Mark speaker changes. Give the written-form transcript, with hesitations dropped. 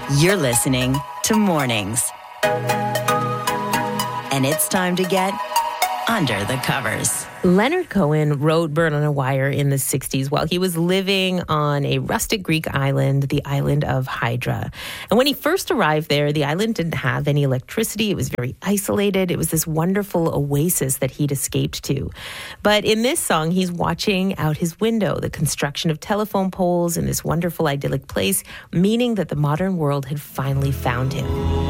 Speaker 1: You're listening to Mornings. And it's time to get under the covers.
Speaker 2: Leonard Cohen wrote Bird on a Wire in the 60s while he was living on a rustic Greek island, the island of Hydra. And when he first arrived there, the island didn't have any electricity. It was very isolated. It was this wonderful oasis that he'd escaped to. But in this song, he's watching out his window, the construction of telephone poles in this wonderful idyllic place, meaning that the modern world had finally found him.